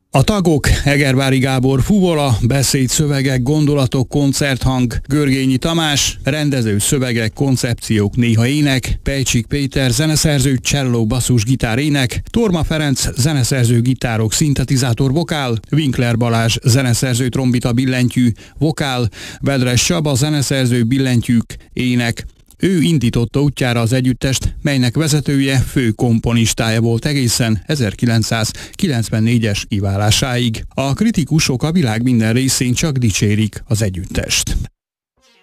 A tagok: Egerváry Gábor fuvola, beszédszövegek, gondolatok, koncerthang, Görgényi Tamás, rendező, szövegek, koncepciók, néha ének, Pejcsik Péter, zeneszerző, cselló, basszus, gitár, ének, Torma Ferenc, zeneszerző, gitárok, szintetizátor, vokál, Winkler Balázs, zeneszerző, trombita, billentyű, vokál, Vedres Csaba, zeneszerző, billentyűk, ének. Ő indította útjára az együttest, melynek vezetője, fő komponistája volt egészen 1994-es kiválásáig. A kritikusok a világ minden részén csak dicsérik az együttest.